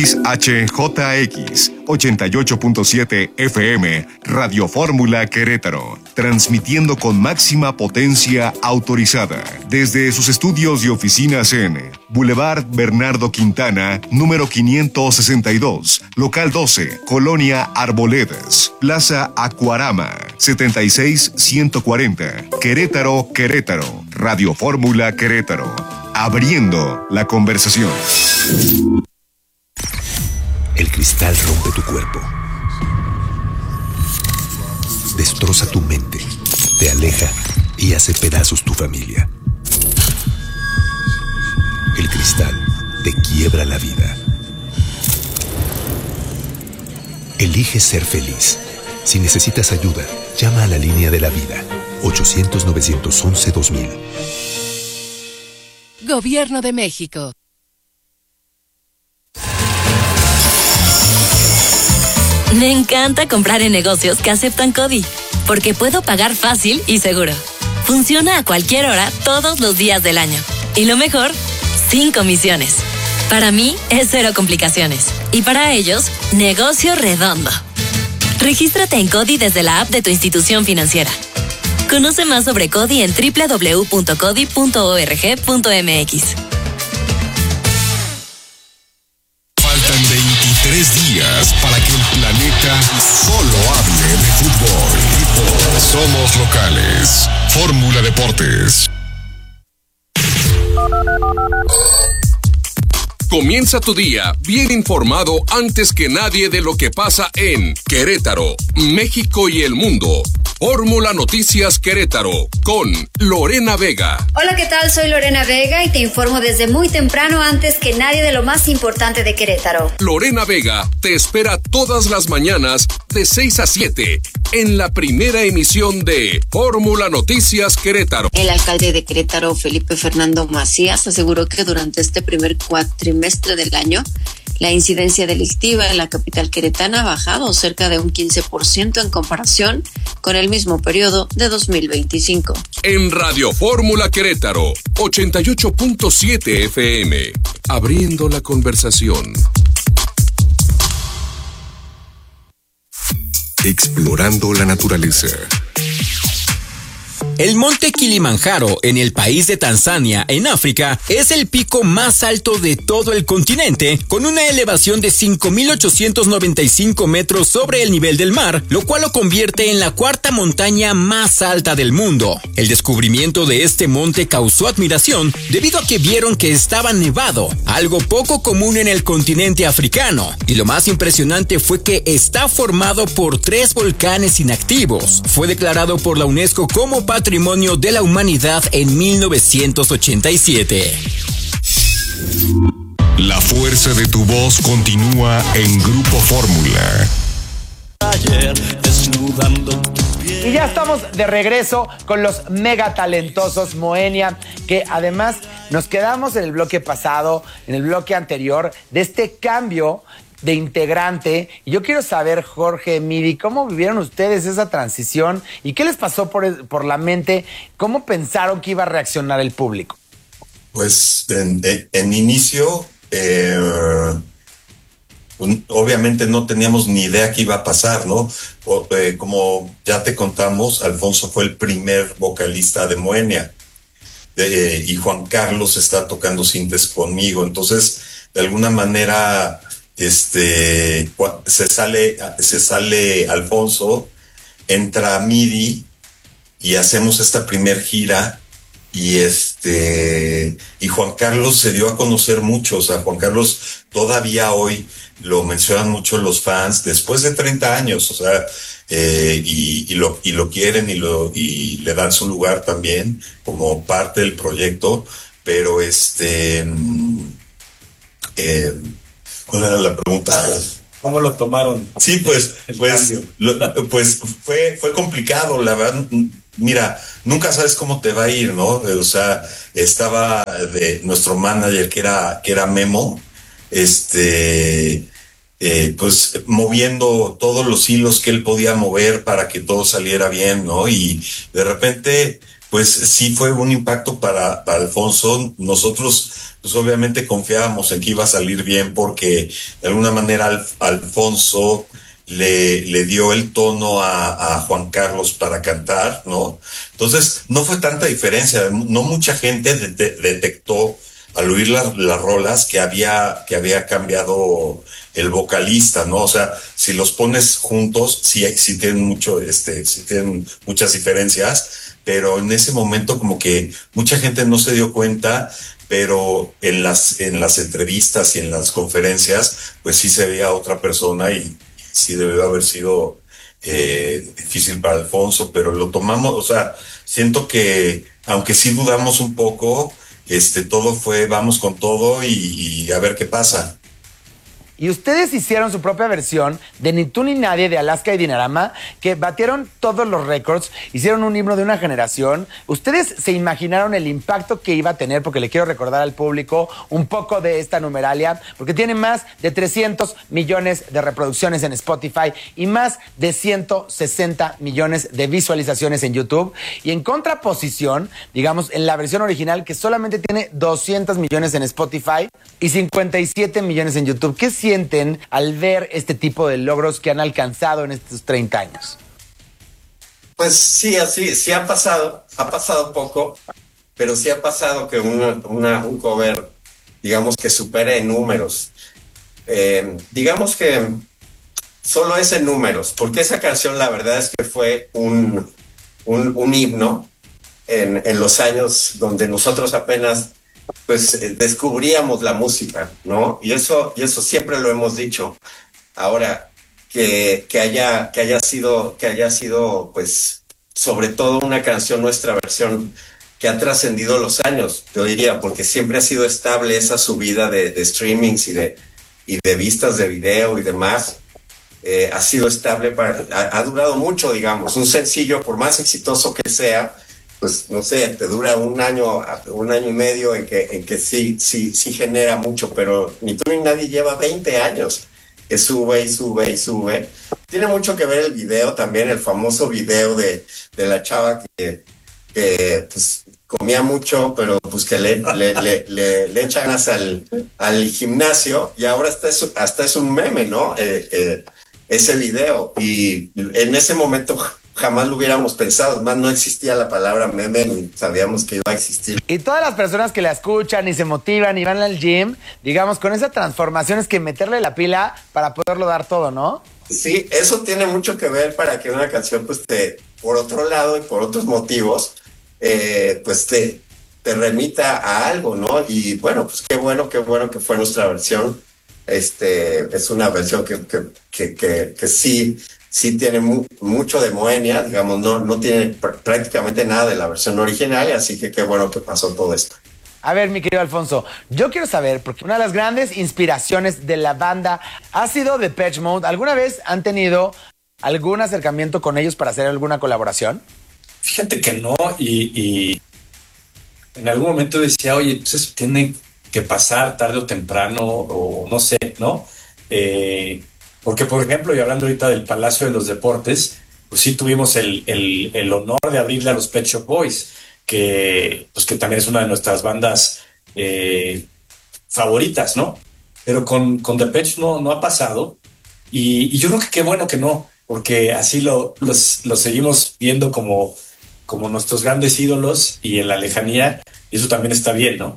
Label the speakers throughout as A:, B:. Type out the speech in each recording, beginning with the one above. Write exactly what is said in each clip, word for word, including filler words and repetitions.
A: X H J X ochenta y ocho punto siete F M, Radio Fórmula Querétaro, transmitiendo con máxima potencia autorizada desde sus estudios y oficinas en Boulevard Bernardo Quintana, número quinientos sesenta y dos, local doce, Colonia Arboledas, Plaza Acuarama, setenta y seis ciento cuarenta, Querétaro, Querétaro, Radio Fórmula Querétaro, abriendo la conversación.
B: El cristal rompe tu cuerpo, destroza tu mente, te aleja y hace pedazos tu familia. El cristal te quiebra la vida. Elige ser feliz. Si necesitas ayuda, llama a la línea de la vida, ochocientos, novecientos once, dos mil.
C: Gobierno de México.
D: Me encanta comprar en negocios que aceptan CODI, porque puedo pagar fácil y seguro. Funciona a cualquier hora, todos los días del año. Y lo mejor, sin comisiones. Para mí, es cero complicaciones. Y para ellos, negocio redondo. Regístrate en CODI desde la app de tu institución financiera. Conoce más sobre CODI en doble u doble u doble u punto codi punto org punto m x.
A: Faltan veintitrés días para que el planeta solo hable de fútbol. Somos locales. Fórmula Deportes.
E: Comienza tu día bien informado antes que nadie de lo que pasa en Querétaro, México y el mundo. Fórmula Noticias Querétaro con Lorena Vega.
F: Hola, ¿qué tal? Soy Lorena Vega y te informo desde muy temprano antes que nadie de lo más importante de Querétaro.
E: Lorena Vega te espera todas las mañanas de seis a siete en la primera emisión de Fórmula Noticias Querétaro.
G: El alcalde de Querétaro, Felipe Fernando Macías, aseguró que durante este primer cuatrimestre del año, la incidencia delictiva en la capital queretana ha bajado cerca de un quince por ciento en comparación con el mismo periodo de dos mil veinticinco.
E: En Radio Fórmula Querétaro, ochenta y ocho punto siete F M, abriendo la conversación.
A: Explorando la naturaleza.
H: El monte Kilimanjaro, en el país de Tanzania, en África, es el pico más alto de todo el continente, con una elevación de cinco mil ochocientos noventa y cinco metros sobre el nivel del mar, lo cual lo convierte en la cuarta montaña más alta del mundo. El descubrimiento de este monte causó admiración debido a que vieron que estaba nevado, algo poco común en el continente africano, y lo más impresionante fue que está formado por tres volcanes inactivos. Fue declarado por la UNESCO como Patrimonio de la Humanidad en mil novecientos ochenta y siete.
A: La fuerza de tu voz continúa en Grupo Fórmula.
I: Y ya estamos de regreso con los mega talentosos Moenia, que además nos quedamos en el bloque pasado, en el bloque anterior, de este cambio de integrante. Y yo quiero saber, Jorge, Midi, ¿cómo vivieron ustedes esa transición? ¿Y qué les pasó por, por la mente? ¿Cómo pensaron que iba a reaccionar el público?
J: Pues en, en, en inicio, eh, un, obviamente no teníamos ni idea qué iba a pasar, ¿no? O, eh, como ya te contamos, Alfonso fue el primer vocalista de Moenia. Eh, y Juan Carlos está tocando sintes conmigo. Entonces, de alguna manera... Este se sale, se sale Alfonso, entra Midi y hacemos esta primer gira y este y Juan Carlos se dio a conocer mucho. O sea, Juan Carlos todavía hoy lo mencionan mucho los fans después de treinta años, o sea, eh, y, y lo y lo quieren y lo y le dan su lugar también como parte del proyecto, pero este eh, ¿cuál era la pregunta?
K: ¿Cómo lo tomaron?
J: Sí, pues, pues, lo, pues fue, fue complicado, la verdad. Mira, nunca sabes cómo te va a ir, ¿no? O sea, estaba de nuestro manager que era, que era Memo, este, eh, pues moviendo todos los hilos que él podía mover para que todo saliera bien, ¿no? Y de repente, pues sí fue un impacto para, para Alfonso. Nosotros pues obviamente confiábamos en que iba a salir bien porque de alguna manera Al, Alfonso le, le dio el tono a, a Juan Carlos para cantar, ¿no? Entonces no fue tanta diferencia, no mucha gente de, de, detectó al oír las, las rolas que había, que había cambiado el vocalista, ¿no? O sea, si los pones juntos, sí, sí tienen mucho, este, sí tienen muchas diferencias, pero en ese momento como que mucha gente no se dio cuenta, pero en las, en las entrevistas y en las conferencias, pues sí se veía otra persona y sí debió haber sido eh, difícil para Alfonso, pero lo tomamos, o sea, siento que, aunque sí dudamos un poco, este, todo fue, vamos con todo y, y a ver qué pasa.
I: Y ustedes hicieron su propia versión de Ni tú ni nadie de Alaska y Dinarama, que batieron todos los récords, hicieron un himno de una generación. ¿Ustedes se imaginaron el impacto que iba a tener? Porque le quiero recordar al público un poco de esta numeralia, porque tiene más de trescientos millones de reproducciones en Spotify y más de ciento sesenta millones de visualizaciones en YouTube. Y en contraposición, digamos, en la versión original, que solamente tiene doscientos millones en Spotify y cincuenta y siete millones en YouTube. ¿Qué sienten al ver este tipo de logros que han alcanzado en estos treinta años?
C: Pues sí, así, sí ha pasado, ha pasado poco, pero sí ha pasado que una, una, un cover, digamos que supere en números. Eh, digamos que solo es en números, porque esa canción la verdad es que fue un, un, un himno en, en los años donde nosotros apenas pues eh, descubríamos la música, ¿no? Y eso, y eso siempre lo hemos dicho. Ahora, que, que haya, que haya sido, que haya sido, pues, sobre todo una canción, nuestra versión, que ha trascendido los años, yo diría, porque siempre ha sido estable esa subida de, de streamings y de, y de vistas de video y demás. Eh, ha sido estable, para, ha, ha durado mucho, digamos. Un sencillo, por más exitoso que sea, pues no sé, te dura un año, un año y medio en que, en que sí, sí, sí genera mucho, pero Ni tú ni nadie lleva veinte años que sube y sube y sube. Tiene mucho que ver el video también, el famoso video de, de la chava que, que pues, comía mucho, pero pues que le, le, le, le, le echan al, al gimnasio y ahora hasta es, hasta es un meme, ¿no? Eh, eh, ese video. Y en ese momento jamás lo hubiéramos pensado, más no existía la palabra meme ni sabíamos que iba a existir.
I: Y todas las personas que la escuchan y se motivan y van al gym, digamos, con esa transformación es que meterle la pila para poderlo dar todo, ¿no?
C: Sí, eso tiene mucho que ver para que una canción, pues, te, por otro lado y por otros motivos, eh, pues, te, te remita a algo, ¿no? Y bueno, pues, qué bueno, qué bueno que fue nuestra versión. Este, es una versión que, que, que, que, que sí... sí tiene mu- mucho de Moenia, digamos, no, no tiene pr- prácticamente nada de la versión original, así que qué bueno que pasó todo esto.
I: A ver, mi querido Alfonso, yo quiero saber, porque una de las grandes inspiraciones de la banda ha sido Depeche Mode. ¿Alguna vez han tenido algún acercamiento con ellos para hacer alguna colaboración?
K: Fíjate que no, y, y en algún momento decía, oye, pues eso tiene que pasar tarde o temprano, o no sé, ¿no? Eh... Porque, por ejemplo, y hablando ahorita del Palacio de los Deportes, pues sí tuvimos el, el, el honor de abrirle a los Pet Shop Boys, que, pues que también es una de nuestras bandas eh, favoritas, ¿no? Pero con, con Depeche no, no ha pasado. Y, y yo creo que qué bueno que no, porque así lo, los, los seguimos viendo como, como nuestros grandes ídolos y en la lejanía, y eso también está bien, ¿no?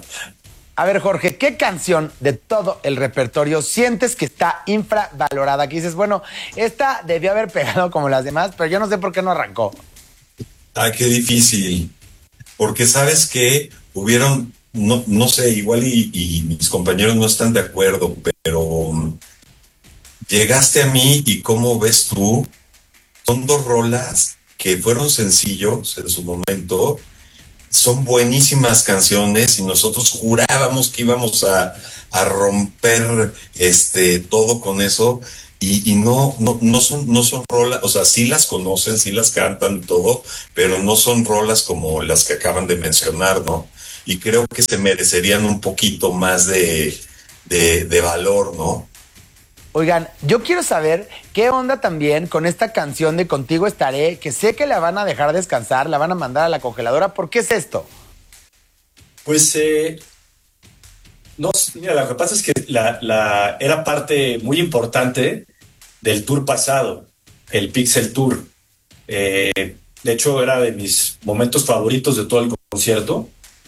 I: A ver, Jorge, ¿qué canción de todo el repertorio sientes que está infravalorada? Que dices, bueno, esta debió haber pegado como las demás, pero yo no sé por qué no arrancó.
J: Ay, qué difícil. Porque sabes que hubieron, no, no sé, igual y, y mis compañeros no están de acuerdo, pero um, llegaste a mí y cómo ves tú, son dos rolas que fueron sencillos en su momento. Son buenísimas canciones y nosotros jurábamos que íbamos a, a romper este todo con eso y, y no, no, no son, no son rolas, o sea, sí las conocen, sí las cantan todo, pero no son rolas como las que acaban de mencionar, ¿no? Y creo que se merecerían un poquito más de, de, de valor, ¿no?
I: Oigan, yo quiero saber qué onda también con esta canción de Contigo Estaré, que sé que la van a dejar descansar, la van a mandar a la congeladora. ¿Por qué es esto?
K: Pues, eh, no, mira, lo que pasa es que la, la, era parte muy importante del tour pasado, el Pixel Tour. Eh, de hecho, era de mis momentos favoritos de todo el concierto.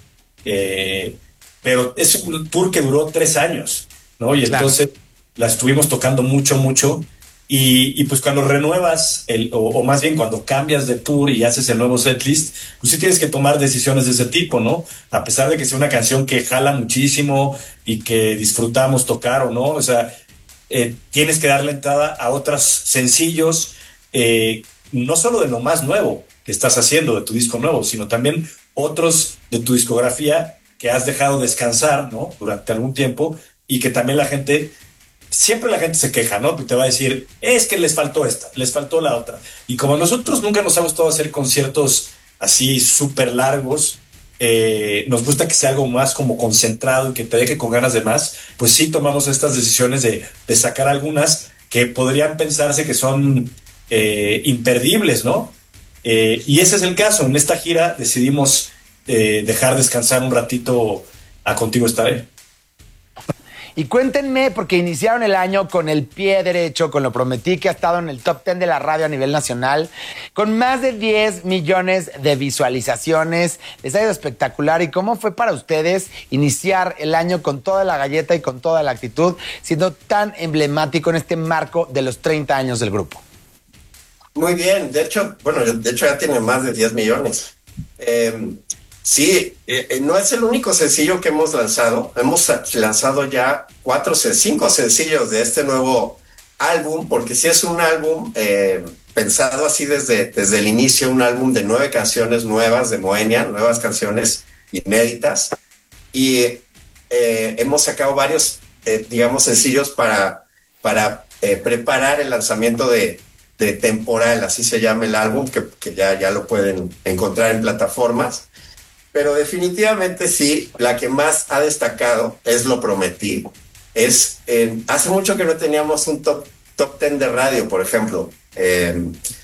K: Eh, pero es un tour que duró tres años, ¿no? Y
I: Claro.
K: entonces la estuvimos tocando mucho, mucho. Y, y pues cuando renuevas, el, o, o más bien cuando cambias de tour y haces el nuevo setlist, pues sí tienes que tomar decisiones de ese tipo, ¿no? A pesar de que sea una canción que jala muchísimo y que disfrutamos tocar o no, o sea, eh, tienes que darle entrada a otros sencillos, eh, no solo de lo más nuevo que estás haciendo, de tu disco nuevo, sino también otros de tu discografía que has dejado descansar, ¿no? Durante algún tiempo, y que también la gente... Siempre la gente se queja, ¿no? Y te va a decir, es que les faltó esta, les faltó la otra. Y como nosotros nunca nos ha gustado hacer conciertos así súper largos, eh, nos gusta que sea algo más como concentrado y que te deje con ganas de más, pues sí tomamos estas decisiones de, de sacar algunas que podrían pensarse que son eh, imperdibles, ¿no? Eh, y ese es el caso. En esta gira decidimos eh, dejar descansar un ratito a Contigo Estaré.
I: Y cuéntenme, porque iniciaron el año con el pie derecho, con Lo Prometí, que ha estado en el top diez de la radio a nivel nacional, con más de diez millones de visualizaciones. Les ha ido espectacular. ¿Y cómo fue para ustedes iniciar el año con toda la galleta y con toda la actitud, siendo tan emblemático en este marco de los treinta años del grupo?
C: Muy bien, de hecho, bueno, de hecho ya tiene más de diez millones. Eh, sí, eh, no es el único sencillo que hemos lanzado. Hemos lanzado ya cuatro, cinco sencillos de este nuevo álbum, porque sí es un álbum eh, pensado así desde, desde el inicio, un álbum de nueve canciones nuevas de Moenia, nuevas canciones inéditas. Y eh, hemos sacado varios, eh, digamos, sencillos para, para eh, preparar el lanzamiento de de temporal, así se llama el álbum, que, que ya, ya lo pueden encontrar en plataformas. Pero definitivamente sí, la que más ha destacado es Lo Prometí. Es, eh, hace mucho que no teníamos un top, top ten de radio, por ejemplo. Eh,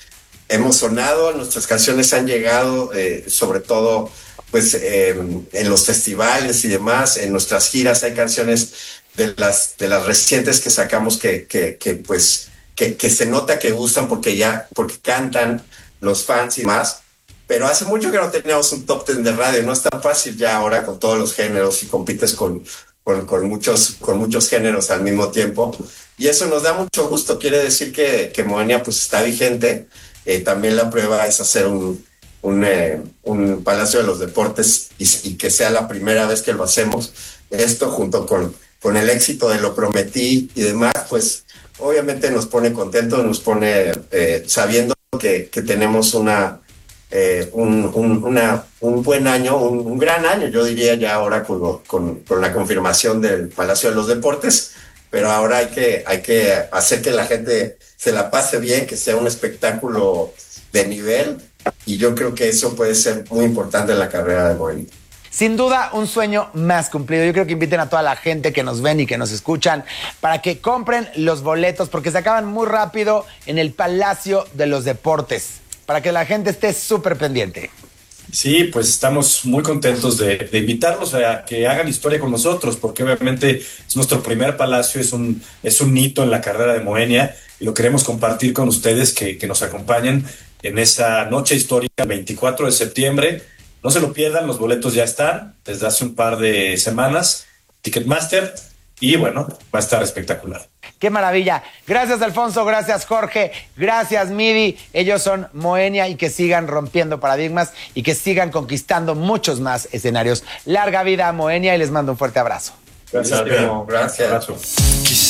C: hemos sonado, nuestras canciones han llegado, eh, sobre todo pues, eh, en los festivales y demás, en nuestras giras hay canciones de las, de las recientes que sacamos que, que, que pues... Que, que se nota que gustan porque ya, porque cantan los fans y más, pero hace mucho que no teníamos un top ten de radio. No es tan fácil ya ahora con todos los géneros y compites con, con, con, muchos, con muchos géneros al mismo tiempo, y eso nos da mucho gusto. Quiere decir que, que Moenia pues está vigente. Eh, también la prueba es hacer un, un, eh, un Palacio de los Deportes y, y que sea la primera vez que lo hacemos. Esto junto con, con el éxito de Lo Prometí y demás, pues obviamente nos pone contentos, nos pone eh, sabiendo que, que tenemos una, eh, un, un, una, un buen año, un, un gran año, yo diría ya ahora con, lo, con, con la confirmación del Palacio de los Deportes, pero ahora hay que, hay que hacer que la gente se la pase bien, que sea un espectáculo de nivel, y yo creo que eso puede ser muy importante en la carrera de Moenia.
I: Sin duda, un sueño más cumplido. Yo creo que inviten a toda la gente que nos ven y que nos escuchan para que compren los boletos, porque se acaban muy rápido en el Palacio de los Deportes, para que la gente esté súper pendiente.
K: Sí, pues estamos muy contentos de, de invitarlos a que hagan historia con nosotros, porque obviamente es nuestro primer palacio, es un, es un hito en la carrera de Moenia, y lo queremos compartir con ustedes que, que nos acompañen en esa noche histórica, veinticuatro de septiembre. No se lo pierdan, los boletos ya están desde hace un par de semanas, Ticketmaster, y bueno, va a estar espectacular.
I: ¡Qué maravilla! Gracias, Alfonso, gracias, Jorge, gracias, Midi. Ellos son Moenia, y que sigan rompiendo paradigmas y que sigan conquistando muchos más escenarios. Larga vida a Moenia, y les mando un fuerte abrazo.
K: Gracias.
C: Gracias.
K: Abrazo.